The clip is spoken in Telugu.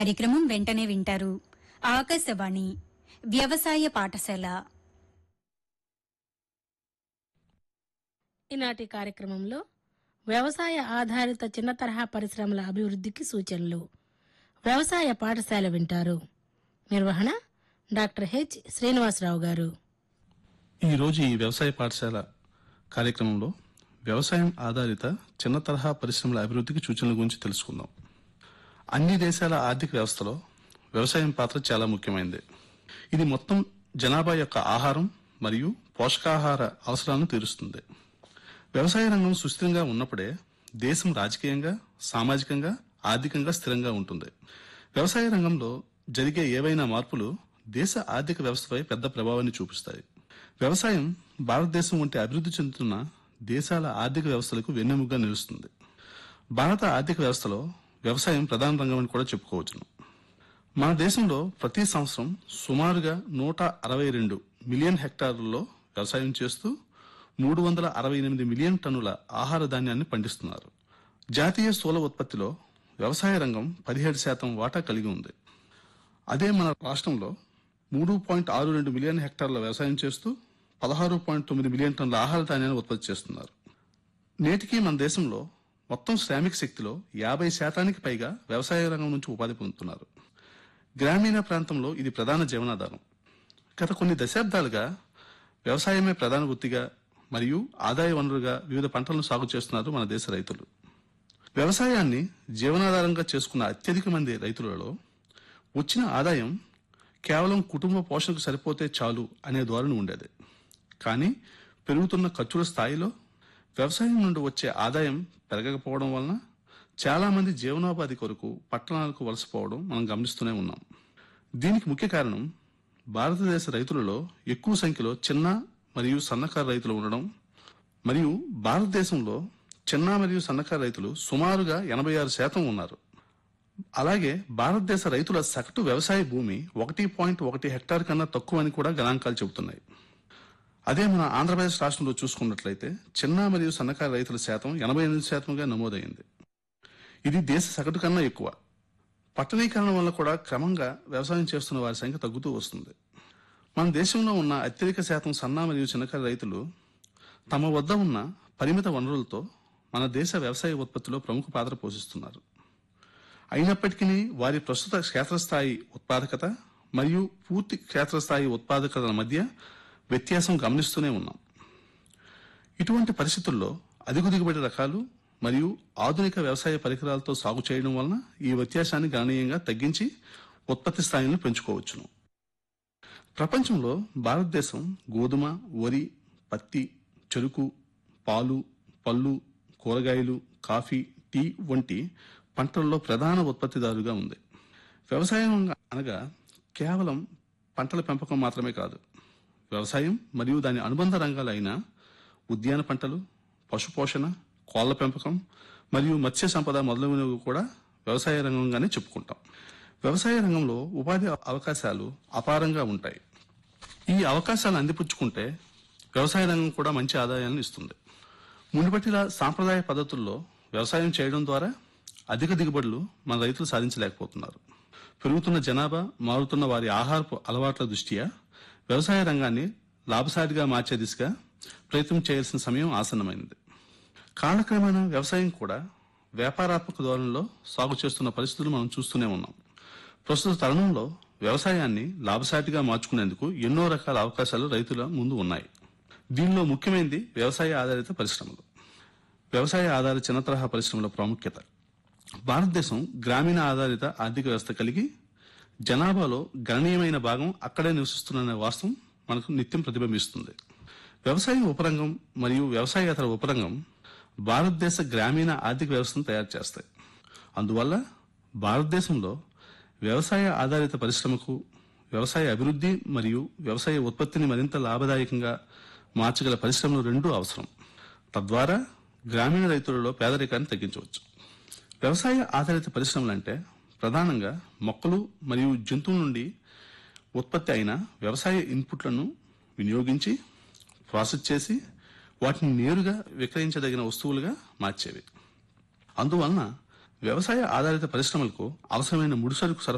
కార్యక్రమం వెంటనే వింటారు. ఆకాశవాణి వ్యవసాయ పాఠశాల. ఈనాటి కార్యక్రమంలో వ్యవసాయ ఆధారిత చిన్న తరహా పరిశ్రమల అభివృద్ధికి సూచనలు, వ్యవసాయ పాఠశాల వింటారు. నిర్వహణ డాక్టర్ హెచ్ శ్రీనివాసరావు గారు. ఈరోజు ఈ వ్యవసాయ పాఠశాల కార్యక్రమంలో వ్యవసాయం ఆధారిత చిన్న తరహా పరిశ్రమల అభివృద్ధికి సూచనల గురించి తెలుసుకుందాం. అన్ని దేశాల ఆర్థిక వ్యవస్థలో వ్యవసాయం పాత్ర చాలా ముఖ్యమైనది. ఇది మొత్తం జనాభా యొక్క ఆహారం మరియు పోషకాహార అవసరాలను తీరుస్తుంది. వ్యవసాయ రంగం సుస్థిరంగా ఉన్నప్పుడే దేశం రాజకీయంగా, సామాజికంగా, ఆర్థికంగా స్థిరంగా ఉంటుంది. వ్యవసాయ రంగంలో జరిగే ఏవైనా మార్పులు దేశ ఆర్థిక వ్యవస్థపై పెద్ద ప్రభావాన్ని చూపిస్తాయి. వ్యవసాయం భారతదేశం వంటి అభివృద్ధి చెందుతున్న దేశాల ఆర్థిక వ్యవస్థలకు వెన్నెముకగా నిలుస్తుంది. భారత ఆర్థిక వ్యవస్థలో వ్యవసాయం ప్రధాన రంగం అని కూడా చెప్పుకోవచ్చును. మన దేశంలో ప్రతి సంవత్సరం సుమారుగా 162 మిలియన్ హెక్టార్లలో వ్యవసాయం చేస్తూ 368 మిలియన్ టన్నుల ఆహార ధాన్యాన్ని పండిస్తున్నారు. జాతీయ స్థూల ఉత్పత్తిలో వ్యవసాయ రంగం 17% వాటా కలిగి ఉంది. అదే మన రాష్ట్రంలో 3.62 మిలియన్ హెక్టార్ల వ్యవసాయం చేస్తూ 16.9 మిలియన్ టన్నుల ఆహార ధాన్యాన్ని ఉత్పత్తి చేస్తున్నారు. నేటికి మన దేశంలో మొత్తం శ్రామిక శక్తిలో 50% పైగా వ్యవసాయ రంగం నుంచి ఉపాధి పొందుతున్నారు. గ్రామీణ ప్రాంతంలో ఇది ప్రధాన జీవనాధారం. గత కొన్ని దశాబ్దాలుగా వ్యవసాయమే ప్రధాన వృత్తిగా మరియు ఆదాయ వనరుగా వివిధ పంటలను సాగు చేస్తున్నారు మన దేశ రైతులు. వ్యవసాయాన్ని జీవనాధారంగా చేసుకున్న అత్యధిక మంది రైతులలో వచ్చిన ఆదాయం కేవలం కుటుంబ పోషణకు సరిపోతే చాలు అనే ధోరణి ఉండేది. కానీ పెరుగుతున్న ఖర్చుల స్థాయిలో వ్యవసాయం నుండి వచ్చే ఆదాయం పెరగకపోవడం వలన చాలా మంది జీవనోపాధి కొరకు పట్టణాలకు వలసపోవడం మనం గమనిస్తూనే ఉన్నాం. దీనికి ముఖ్య కారణం భారతదేశ రైతులలో ఎక్కువ సంఖ్యలో చిన్న మరియు సన్నకారు రైతులు ఉండడం మరియు భారతదేశంలో చిన్న మరియు సన్నకారు రైతులు సుమారుగా 86% ఉన్నారు. అలాగే భారతదేశ రైతుల సగటు వ్యవసాయ భూమి 1.1 హెక్టార్ కన్నా తక్కువ అని కూడా గణాంకాలు చెబుతున్నాయి. అదే మన ఆంధ్రప్రదేశ్ రాష్ట్రంలో చూసుకున్నట్లయితే చిన్న మరియు సన్నకారు రైతుల శాతం 88%గా నమోదైంది. ఇది దేశ సగటు కన్నా ఎక్కువ. పట్టణీకరణ వల్ల కూడా క్రమంగా వ్యవసాయం చేస్తున్న వారి సంఖ్య తగ్గుతూ వస్తుంది. మన దేశంలో ఉన్న అత్యధిక శాతం సన్న మరియు చిన్నకారు రైతులు తమ వద్ద ఉన్న పరిమిత వనరులతో మన దేశ వ్యవసాయ ఉత్పత్తిలో ప్రముఖ పాత్ర పోషిస్తున్నారు. అయినప్పటికీ వారి ప్రస్తుత క్షేత్రస్థాయి ఉత్పాదకత మరియు పూర్తి క్షేత్రస్థాయి ఉత్పాదకతల మధ్య వ్యత్యాసం గమనిస్తూనే ఉన్నాం. ఇటువంటి పరిస్థితుల్లో అధిక దిగుబడి రకాలు మరియు ఆధునిక వ్యవసాయ పరికరాలతో సాగు చేయడం వలన ఈ వ్యత్యాసాన్ని గణనీయంగా తగ్గించి ఉత్పత్తి స్థాయిని పెంచుకోవచ్చును. ప్రపంచంలో భారతదేశం గోధుమ, వరి, పత్తి, చెరుకు, పాలు, పళ్ళు, కూరగాయలు, కాఫీ, టీ వంటి పంటల్లో ప్రధాన ఉత్పత్తిదారుగా ఉంది. వ్యవసాయం అనగా కేవలం పంటల పెంపకం మాత్రమే కాదు. వ్యవసాయం మరియు దాని అనుబంధ రంగాలైన ఉద్యాన పంటలు, పశుపోషణ, కోళ్ల పెంపకం మరియు మత్స్య సంపద మొదలైనవి కూడా వ్యవసాయ రంగంగానే చెప్పుకుంటాం. వ్యవసాయ రంగంలో ఉపాధి అవకాశాలు అపారంగా ఉంటాయి. ఈ అవకాశాలు అందిపుచ్చుకుంటే వ్యవసాయ రంగం కూడా మంచి ఆదాయాలను ఇస్తుంది. మునుపటిలా సాంప్రదాయ పద్ధతుల్లో వ్యవసాయం చేయడం ద్వారా అధిక దిగుబడులు మన రైతులు సాధించలేకపోతున్నారు. పెరుగుతున్న జనాభా, మారుతున్న వారి ఆహారపు అలవాట్ల దృష్ట్యా వ్యవసాయ రంగాన్ని లాభసాటిగా మార్చే దిశగా ప్రయత్నం చేయాల్సిన సమయం ఆసన్నమైంది. కాలక్రమేణా వ్యవసాయం కూడా వ్యాపారాత్మక ధోరణిలో సాగు చేస్తున్న పరిస్థితులు మనం చూస్తూనే ఉన్నాం. ప్రస్తుత తరుణంలో వ్యవసాయాన్ని లాభసాటిగా మార్చుకునేందుకు ఎన్నో రకాల అవకాశాలు రైతుల ముందు ఉన్నాయి. దీనిలో ముఖ్యమైనది వ్యవసాయ ఆధారిత పరిశ్రమలు. వ్యవసాయ ఆధారిత చిన్న తరహా పరిశ్రమల ప్రాముఖ్యత. భారతదేశం గ్రామీణ ఆధారిత ఆర్థిక వ్యవస్థ కలిగి జనాభాలో గణనీయమైన భాగం అక్కడే నివసిస్తున్న వాస్తవం మనకు నిత్యం ప్రతిబింబిస్తుంది. వ్యవసాయం ఉపరంగం మరియు వ్యవసాయేతర ఉపరంగం భారతదేశ గ్రామీణ ఆర్థిక వ్యవస్థను తయారు చేస్తాయి. అందువల్ల భారతదేశంలో వ్యవసాయ ఆధారిత పరిశ్రమకు వ్యవసాయ అభివృద్ధి మరియు వ్యవసాయ ఉత్పత్తిని మరింత లాభదాయకంగా మార్చగల పరిశ్రమలు రెండూ అవసరం. తద్వారా గ్రామీణ రైతులలో పేదరికాన్ని తగ్గించవచ్చు. వ్యవసాయ ఆధారిత పరిశ్రమలంటే ప్రధానంగా మొక్కలు మరియు జంతువుల నుండి ఉత్పత్తి అయిన వ్యవసాయ ఇన్పుట్లను వినియోగించి ప్రాసెస్ చేసి వాటిని నేరుగా విక్రయించదగిన వస్తువులుగా మార్చేవి. అందువలన వ్యవసాయ ఆధారిత పరిశ్రమలకు అవసరమైన ముడిసరుకు